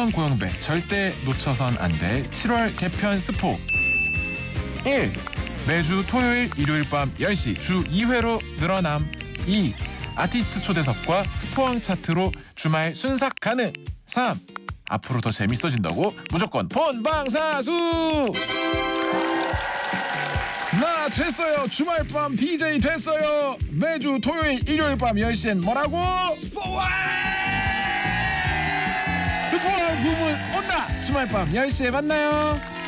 뜨거운 고영배 절대 놓쳐선 안돼 7월 개편 스포 1. 매주 토요일 일요일 밤 10시 주 2회로 늘어남. 2. 아티스트 초대석과 스포왕 차트로 주말 순삭 가능. 3. 앞으로 더 재밌어진다고 무조건 본방사수. 나 됐어요. 주말 밤 DJ 됐어요. 매주 토요일 일요일 밤 10시엔 뭐라고? 스포왕 부문 온다. 주말 밤 10시에 만나요.